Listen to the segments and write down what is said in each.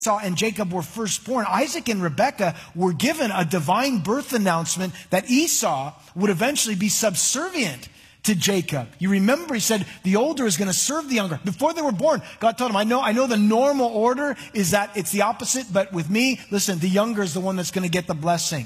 Esau and Jacob were firstborn, Isaac and Rebekah were given a divine birth announcement that Esau would eventually be subservient to Jacob. You remember he said the older is going to serve the younger. Before they were born, God told him, I know the normal order is that it's the opposite, but with me, listen, the younger is the one that's going to get the blessing.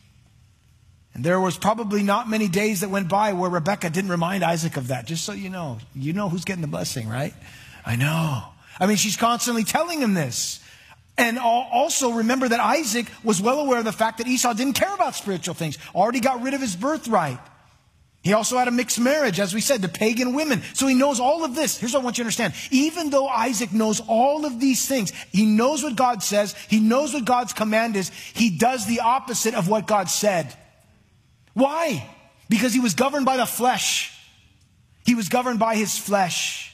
And there was probably not many days that went by where Rebekah didn't remind Isaac of that. Just so you know who's getting the blessing, right? I know. I mean, she's constantly telling him this. And also remember that Isaac was well aware of the fact that Esau didn't care about spiritual things. Already got rid of his birthright. He also had a mixed marriage, as we said, to pagan women. So he knows all of this. Here's what I want you to understand. Even though Isaac knows all of these things, he knows what God says, he knows what God's command is, he does the opposite of what God said. Why? Because he was governed by the flesh. He was governed by his flesh.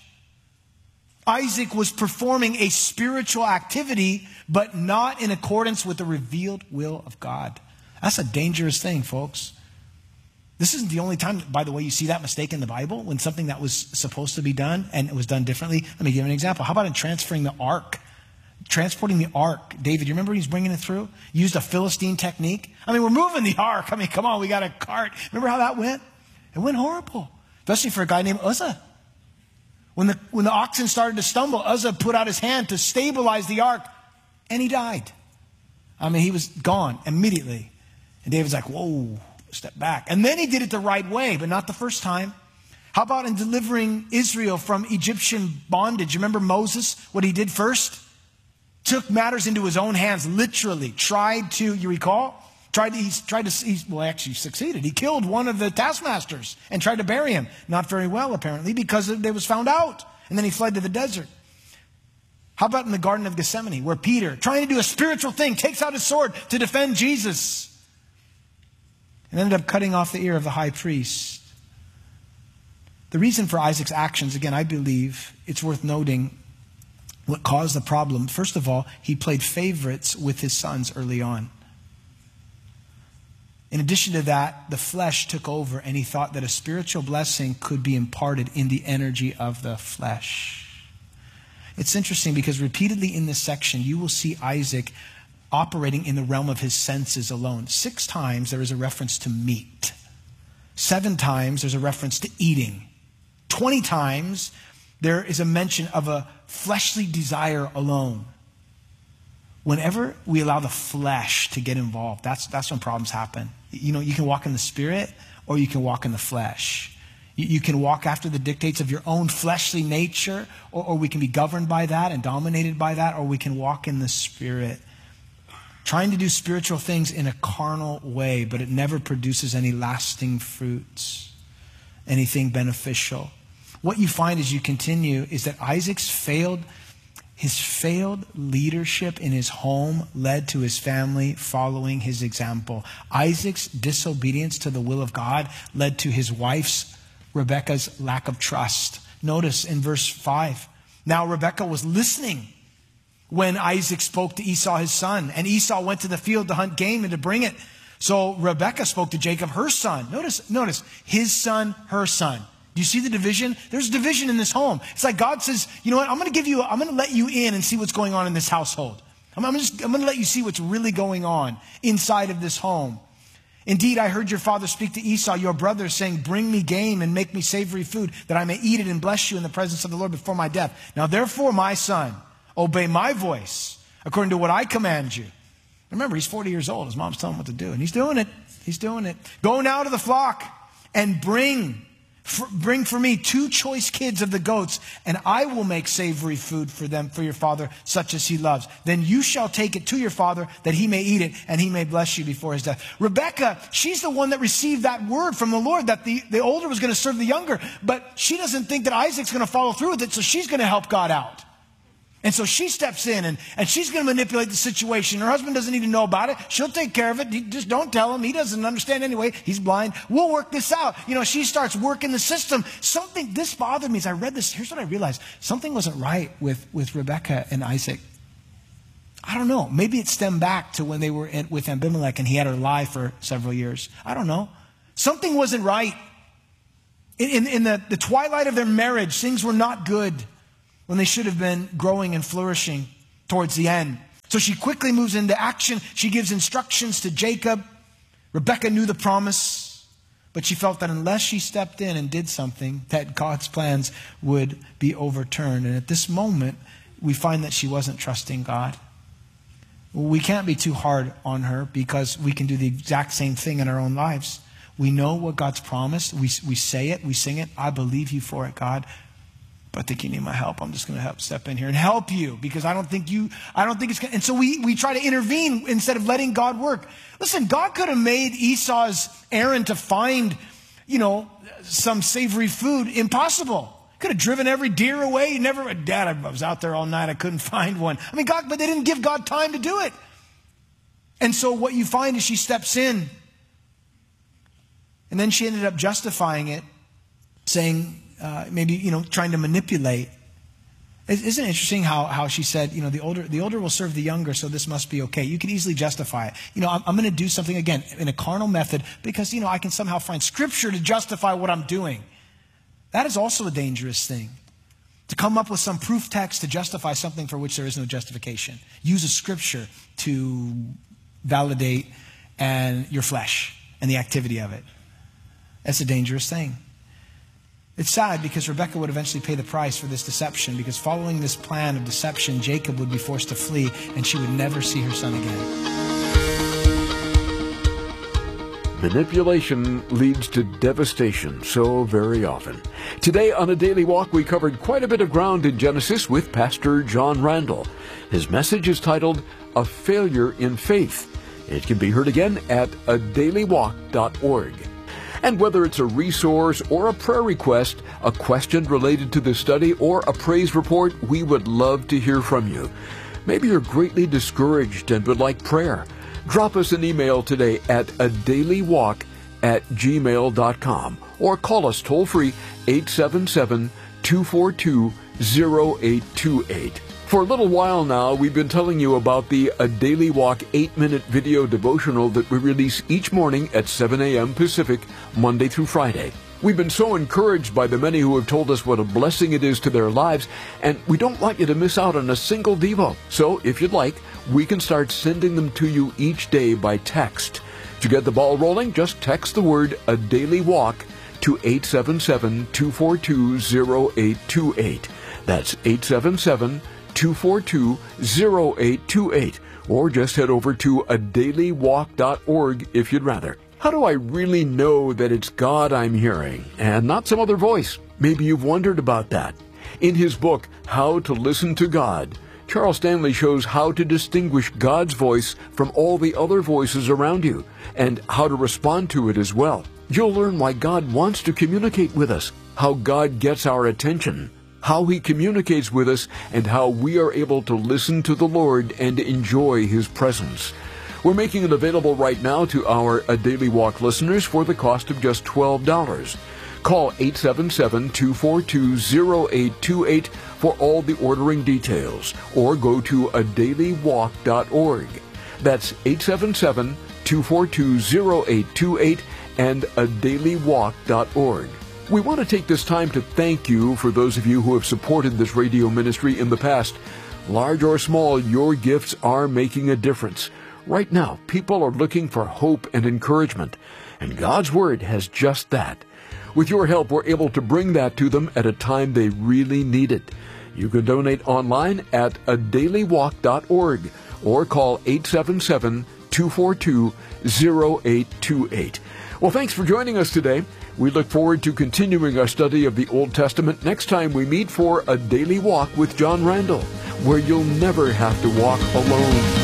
Isaac was performing a spiritual activity, but not in accordance with the revealed will of God. That's a dangerous thing, folks. This isn't the only time, by the way, you see that mistake in the Bible, when something that was supposed to be done and it was done differently. Let me give you an example. How about in transferring the ark? Transporting the ark. David, you remember he's bringing it through? Used a Philistine technique. I mean, we're moving the ark. I mean, come on, we got a cart. Remember how that went? It went horrible, especially for a guy named Uzzah. When the oxen started to stumble, Uzzah put out his hand to stabilize the ark, and he died. I mean, he was gone immediately. And David's like, whoa, step back. And then he did it the right way, but not the first time. How about in delivering Israel from Egyptian bondage? Remember Moses, what he did first? Took matters into his own hands, literally. Tried to, you recall? Well, actually succeeded. He killed one of the taskmasters and tried to bury him. Not very well, apparently, because it was found out. And then he fled to the desert. How about in the Garden of Gethsemane, where Peter, trying to do a spiritual thing, takes out his sword to defend Jesus and ended up cutting off the ear of the high priest. The reason for Isaac's actions, again, I believe it's worth noting what caused the problem. First of all, he played favorites with his sons early on. In addition to that, the flesh took over, and he thought that a spiritual blessing could be imparted in the energy of the flesh. It's interesting because repeatedly in this section, you will see Isaac operating in the realm of his senses alone. 6 times there is a reference to meat. 7 times there's a reference to eating. 20 times there is a mention of a fleshly desire alone. Whenever we allow the flesh to get involved, that's when problems happen. You know, you can walk in the spirit or you can walk in the flesh. You can walk after the dictates of your own fleshly nature, or we can be governed by that and dominated by that, or we can walk in the spirit. Trying to do spiritual things in a carnal way, but it never produces any lasting fruits, anything beneficial. What you find as you continue is that Isaac's failed leadership in his home led to his family following his example. Isaac's disobedience to the will of God led to his wife's, Rebekah's, lack of trust. Notice in verse 5. Now Rebekah was listening when Isaac spoke to Esau his son, and Esau went to the field to hunt game and to bring it. So Rebekah spoke to Jacob, her son. Notice, his son, her son. Do you see the division? There's division in this home. It's like God says, you know what, I'm going to let you in and see what's going on in this household. I'm going to let you see what's really going on inside of this home. Indeed, I heard your father speak to Esau, your brother, saying, bring me game and make me savory food, that I may eat it and bless you in the presence of the Lord before my death. Now therefore, my son, obey my voice according to what I command you. Remember, he's 40 years old. His mom's telling him what to do, and he's doing it. He's doing it. Go now to the flock and bring for me 2 choice kids of the goats, and I will make savory food for them, for your father, such as he loves. Then you shall take it to your father, that he may eat it, and he may bless you before his death. Rebekah, she's the one that received that word from the Lord, that the older was going to serve the younger, but she doesn't think that Isaac's going to follow through with it, so she's going to help God out. And so she steps in and she's going to manipulate the situation. Her husband doesn't need to know about it. She'll take care of it. Just don't tell him. He doesn't understand anyway. He's blind. We'll work this out. You know, she starts working the system. This bothered me as I read this. Here's what I realized. Something wasn't right with Rebekah and Isaac. I don't know. Maybe it stemmed back to when they were with Abimelech and he had her lie for several years. I don't know. Something wasn't right. In the twilight of their marriage, things were not good when they should have been growing and flourishing towards the end. So she quickly moves into action. She gives instructions to Jacob. Rebekah knew the promise, but she felt that unless she stepped in and did something, that God's plans would be overturned. And at this moment, we find that she wasn't trusting God. We can't be too hard on her because we can do the exact same thing in our own lives. We know what God's promised. We say it. We sing it. I believe you for it, God. But I think you need my help. I'm just going to step in here and help you because I don't think it's going to. And so we try to intervene instead of letting God work. Listen, God could have made Esau's errand to find, some savory food impossible. Could have driven every deer away. Dad, I was out there all night. I couldn't find one. But they didn't give God time to do it. And so what you find is she steps in. And then she ended up justifying it, saying, trying to manipulate. Isn't it interesting how she said, the older will serve the younger, so this must be okay. You could easily justify it. I'm going to do something again in a carnal method because, I can somehow find scripture to justify what I'm doing. That is also a dangerous thing. To come up with some proof text to justify something for which there is no justification. Use a scripture to validate your flesh and the activity of it. That's a dangerous thing. It's sad because Rebekah would eventually pay the price for this deception because following this plan of deception, Jacob would be forced to flee and she would never see her son again. Manipulation leads to devastation so very often. Today on A Daily Walk, we covered quite a bit of ground in Genesis with Pastor John Randall. His message is titled, A Failure in Faith. It can be heard again at adailywalk.org. And whether it's a resource or a prayer request, a question related to the study, or a praise report, we would love to hear from you. Maybe you're greatly discouraged and would like prayer. Drop us an email today at adailywalk@gmail.com or call us toll-free 877-242-0828. For a little while now, we've been telling you about the A Daily Walk 8-minute video devotional that we release each morning at 7 a.m. Pacific, Monday through Friday. We've been so encouraged by the many who have told us what a blessing it is to their lives, and we don't want you to miss out on a single devo. So, if you'd like, we can start sending them to you each day by text. To get the ball rolling, just text the word A Daily Walk to 877-242-0828. That's 877-242-0828. Or just head over to adailywalk.org if you'd rather. How do I really know that it's God I'm hearing and not some other voice? Maybe you've wondered about that. In his book, How to Listen to God, Charles Stanley shows how to distinguish God's voice from all the other voices around you and how to respond to it as well. You'll learn why God wants to communicate with us, how God gets our attention, how he communicates with us, and how we are able to listen to the Lord and enjoy his presence. We're making it available right now to our A Daily Walk listeners for the cost of just $12. Call 877-242-0828 for all the ordering details, or go to adailywalk.org. That's 877-242-0828 and adailywalk.org. We want to take this time to thank you for those of you who have supported this radio ministry in the past. Large or small, your gifts are making a difference. Right now, people are looking for hope and encouragement, and God's Word has just that. With your help, we're able to bring that to them at a time they really need it. You can donate online at adailywalk.org or call 877-242-0828. Well, thanks for joining us today. We look forward to continuing our study of the Old Testament next time we meet for A Daily Walk with John Randall, where you'll never have to walk alone.